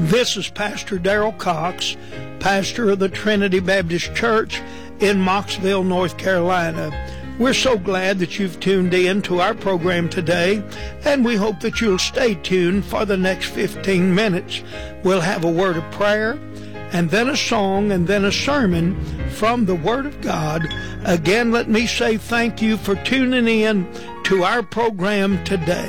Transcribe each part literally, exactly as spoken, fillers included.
This is Pastor Darrell Cox, pastor of the Trinity Baptist Church in Mocksville, North Carolina. We're so glad that you've tuned in to our program today, and we hope that you'll stay tuned for the next fifteen minutes. We'll have a word of prayer, and then a song, and then a sermon from the Word of God. Again, let me say thank you for tuning in to our program today.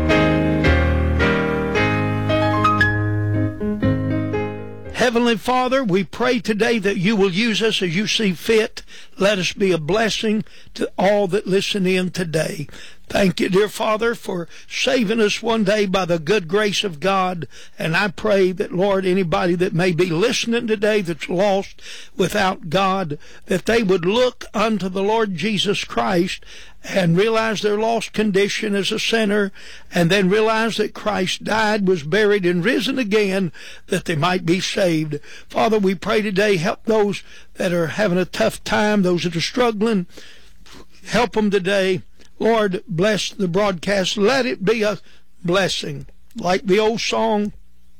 Heavenly Father, we pray today that you will use us as you see fit. Let us be a blessing to all that listen in today. Thank you, dear Father, for saving us one day by the good grace of God. And I pray that, Lord, anybody that may be listening today that's lost without God, that they would look unto the Lord Jesus Christ and realize their lost condition as a sinner, and then realize that Christ died, was buried, and risen again, that they might be saved. Father, we pray today, help those that are having a tough time, those that are struggling. Help them today. Lord, bless the broadcast. Let it be a blessing. Like the old song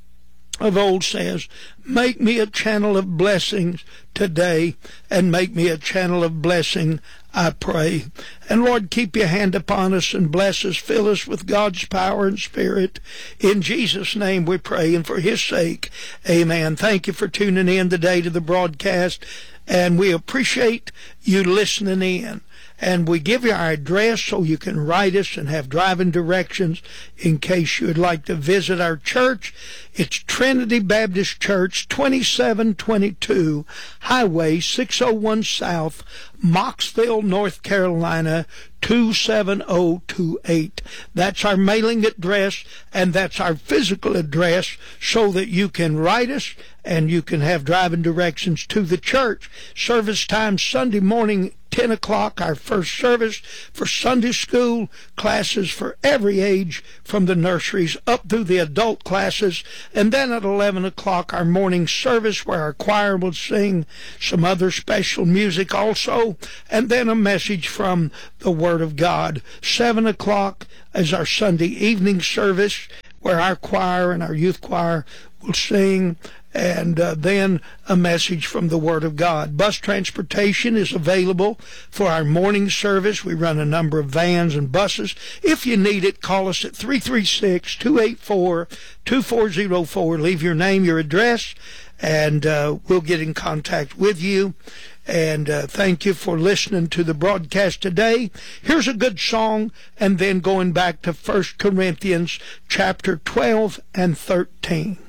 of old says, make me a channel of blessings today, and make me a channel of blessing, I pray. And Lord, keep your hand upon us and bless us. Fill us with God's power and spirit. In Jesus' name we pray, and for his sake, amen. Thank you for tuning in today to the broadcast, and we appreciate you listening in. And we give you our address so you can write us and have driving directions in case you would like to visit our church. It's Trinity Baptist Church, twenty-seven twenty-two Highway six oh one South, Mocksville, North Carolina, two seven oh two eight. That's our mailing address, and that's our physical address, so that you can write us and you can have driving directions to the church. Service time Sunday morning, ten o'clock, our first service for Sunday school, classes for every age from the nurseries up through the adult classes. And then at eleven o'clock, our morning service where our choir will sing some other special music also, and then a message from the Word of God. seven o'clock is our Sunday evening service where our choir and our youth choir will sing, and uh, then a message from the Word of God. Bus transportation is available for our morning service. We run a number of vans and buses. If you need it, call us at three three six, two eight four, two four zero four. Leave your name, your address, and uh, we'll get in contact with you. And uh, thank you for listening to the broadcast today. Here's a good song, and then going back to First Corinthians chapter twelve and thirteen.